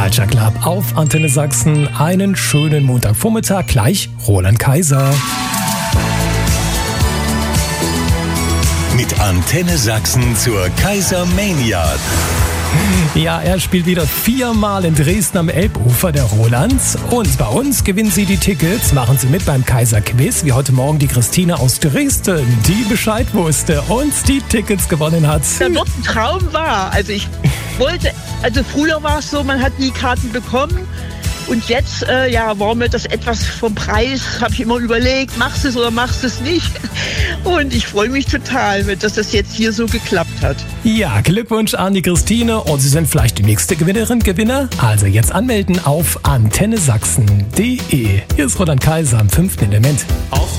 Culture Club auf Antenne Sachsen. Einen schönen Montagvormittag. Gleich Roland Kaiser. Mit Antenne Sachsen zur Kaisermania. Ja, er spielt wieder 4-mal in Dresden am Elbufer, der Roland. Und bei uns gewinnen Sie die Tickets. Machen Sie mit beim Kaiser-Quiz, wie heute Morgen die Christine aus Dresden, die Bescheid wusste und die Tickets gewonnen hat. Da wird ein Traum wahr. Also früher war es so, man hat nie Karten bekommen. Und jetzt, war mir das etwas vom Preis, habe ich immer überlegt, machst du es oder machst du es nicht? Und ich freue mich total, dass das jetzt hier so geklappt hat. Ja, Glückwunsch an die Christine und Sie sind vielleicht die nächste Gewinner. Also jetzt anmelden auf antennesachsen.de. Hier ist Roland Kaiser am 5. Element. Auf